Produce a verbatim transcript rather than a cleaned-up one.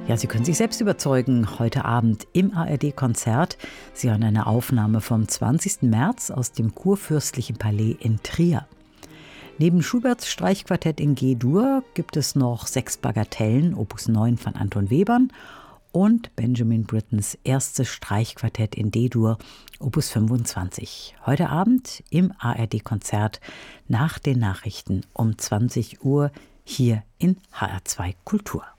Ja, Sie können sich selbst überzeugen, heute Abend im A R D-Konzert. Sie hören eine Aufnahme vom zwanzigsten März aus dem Kurfürstlichen Palais in Trier. Neben Schuberts Streichquartett in G-Dur gibt es noch sechs Bagatellen, Opus neun von Anton Webern und Benjamin Brittens erstes Streichquartett in D-Dur, Opus fünfundzwanzig. Heute Abend im A R D-Konzert nach den Nachrichten um zwanzig Uhr hier in H R zwei Kultur.